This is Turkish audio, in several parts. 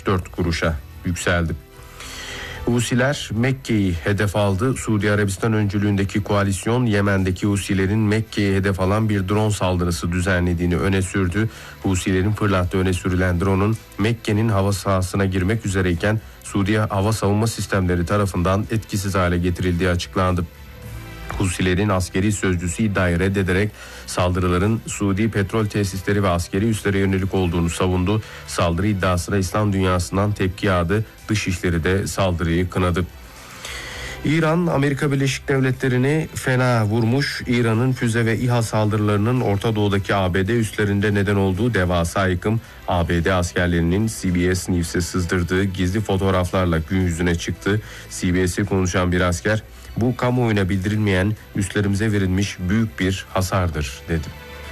64 kuruşa yükseldi. Husiler Mekke'yi hedef aldı. Suudi Arabistan öncülüğündeki koalisyon Yemen'deki Husilerin Mekke'yi hedef alan bir drone saldırısı düzenlediğini öne sürdü. Husilerin fırlattığı öne sürülen drone'un Mekke'nin hava sahasına girmek üzereyken Suudi hava savunma sistemleri tarafından etkisiz hale getirildiği açıklandı. Husilerin askeri sözcüsü iddiayı reddederek saldırıların Suudi petrol tesisleri ve askeri üslere yönelik olduğunu savundu. Saldırı iddiasına İslam dünyasından tepki yağdı. Dışişleri de saldırıyı kınadı. İran, Amerika Birleşik Devletleri'ni fena vurmuş. İran'ın füze ve İHA saldırılarının Orta Doğu'daki ABD üslerinde neden olduğu devasa yıkım, ABD askerlerinin CBS News'e sızdırdığı gizli fotoğraflarla gün yüzüne çıktı. CBS'e konuşan bir asker, "Bu kamuoyuna bildirilmeyen üslerimize verilmiş büyük bir hasardır," dedi.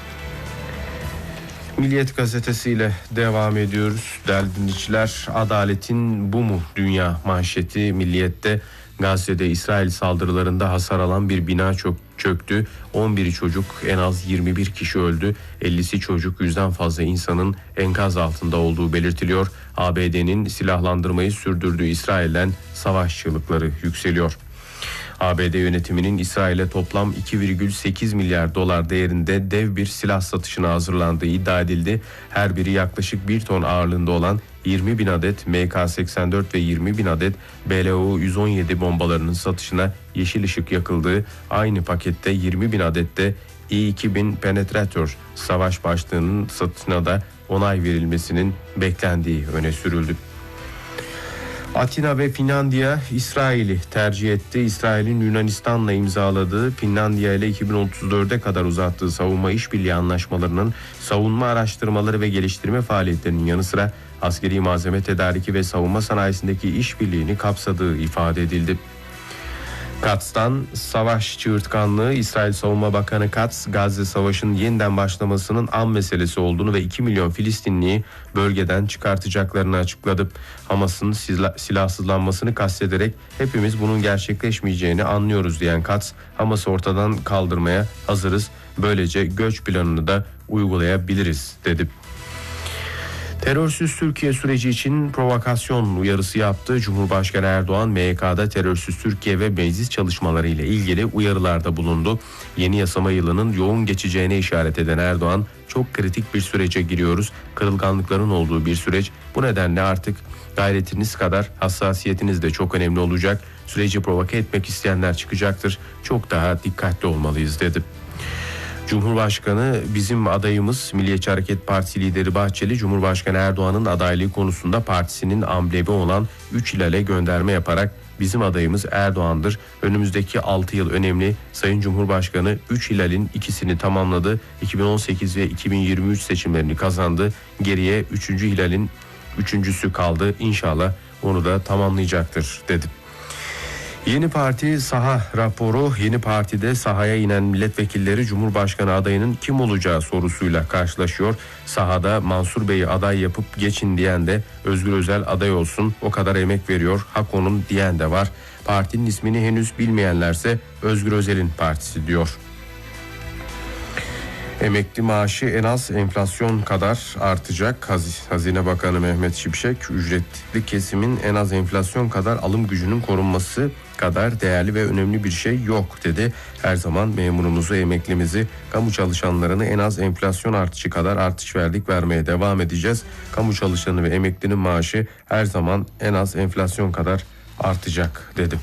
Milliyet gazetesiyle devam ediyoruz. Değerli dinleyiciler, adaletin bu mu dünya manşeti Milliyet'te. Gazze'de İsrail saldırılarında hasar alan bir bina çöktü. 11 çocuk, en az 21 kişi öldü. 50'si çocuk, 100'den fazla insanın enkaz altında olduğu belirtiliyor. ABD'nin silahlandırmayı sürdürdüğü İsrail'den savaş çığlıkları yükseliyor. ABD yönetiminin İsrail'e toplam 2,8 milyar dolar değerinde dev bir silah satışına hazırlandığı iddia edildi. Her biri yaklaşık 1 ton ağırlığında olan 20 bin adet MK-84 ve 20 bin adet BLO-117 bombalarının satışına yeşil ışık yakıldığı, aynı pakette 20 bin adet de İ-2000 Penetrator savaş başlığının satışına da onay verilmesinin beklendiği öne sürüldü. Atina ve Finlandiya İsrail'i tercih etti. İsrail'in Yunanistan'la imzaladığı, Finlandiya ile 2034'e kadar uzattığı savunma işbirliği anlaşmalarının savunma araştırmaları ve geliştirme faaliyetlerinin yanı sıra askeri malzeme tedariki ve savunma sanayisindeki işbirliğini kapsadığı ifade edildi. Katz'tan savaş çığırtkanlığı. İsrail Savunma Bakanı Katz, Gazze Savaşı'nın yeniden başlamasının an meselesi olduğunu ve 2 milyon Filistinliyi bölgeden çıkartacaklarını açıkladı. Hamas'ın silahsızlanmasını kastederek "hepimiz bunun gerçekleşmeyeceğini anlıyoruz" diyen Katz, "Hamas'ı ortadan kaldırmaya hazırız. Böylece göç planını da uygulayabiliriz," dedi. Terörsüz Türkiye süreci için provokasyon uyarısı yaptı. Cumhurbaşkanı Erdoğan, MYK'da terörsüz Türkiye ve meclis çalışmaları ile ilgili uyarılarda bulundu. Yeni yasama yılının yoğun geçeceğine işaret eden Erdoğan, "Çok kritik bir sürece giriyoruz. Kırılganlıkların olduğu bir süreç. Bu nedenle artık gayretiniz kadar hassasiyetiniz de çok önemli olacak. Süreci provoke etmek isteyenler çıkacaktır. Çok daha dikkatli olmalıyız," dedi. Cumhurbaşkanı, bizim adayımız Milliyetçi Hareket Partisi lideri Bahçeli, Cumhurbaşkanı Erdoğan'ın adaylığı konusunda partisinin amblemi olan 3 hilale gönderme yaparak "Bizim adayımız Erdoğan'dır. Önümüzdeki 6 yıl önemli. Sayın Cumhurbaşkanı 3 hilalin ikisini tamamladı. 2018 ve 2023 seçimlerini kazandı. Geriye 3. hilalin 3.'sü kaldı. İnşallah onu da tamamlayacaktır," dedi. Yeni Parti saha raporu. Yeni Parti'de sahaya inen milletvekilleri Cumhurbaşkanı adayının kim olacağı sorusuyla karşılaşıyor. Sahada Mansur Bey'i aday yapıp geçin diyen de, Özgür Özel aday olsun, o kadar emek veriyor, hak onun diyen de var. Partinin ismini henüz bilmeyenlerse Özgür Özel'in partisi diyor. Emekli maaşı en az enflasyon kadar artacak. Hazine Bakanı Mehmet Şimşek, ücretli kesimin en az enflasyon kadar alım gücünün korunması kadar değerli ve önemli bir şey yok dedi. "Her zaman memurumuzu, emeklimizi, kamu çalışanlarını en az enflasyon artışı kadar artış vermeye devam edeceğiz. Kamu çalışanı ve emeklinin maaşı her zaman en az enflasyon kadar artacak," dedi.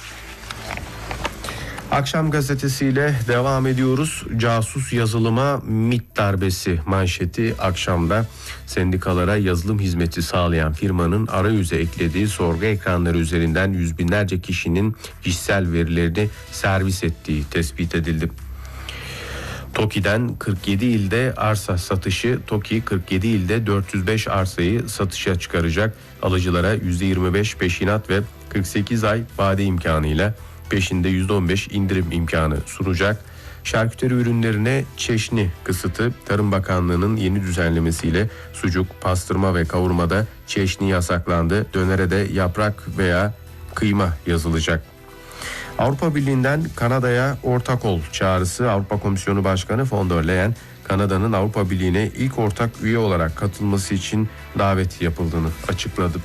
Akşam gazetesiyle devam ediyoruz. Casus yazılıma MİT darbesi manşeti akşamda. Sendikalara yazılım hizmeti sağlayan firmanın arayüze eklediği sorgu ekranları üzerinden yüz binlerce kişinin kişisel verilerini servis ettiği tespit edildi. TOKİ'den 47 ilde arsa satışı. TOKİ 47 ilde 405 arsayı satışa çıkaracak. Alıcılara %25 peşinat ve 48 ay vade imkanıyla peşinde %15 indirim imkanı sunacak. Şarküteri ürünlerine çeşni kısıtı. Tarım Bakanlığı'nın yeni düzenlemesiyle sucuk, pastırma ve kavurmada çeşni yasaklandı. Dönere de yaprak veya kıyma yazılacak. Avrupa Birliği'nden Kanada'ya ortak ol çağrısı. Avrupa Komisyonu Başkanı von der Leyen, Kanada'nın Avrupa Birliği'ne ilk ortak üye olarak katılması için davet yapıldığını açıkladı.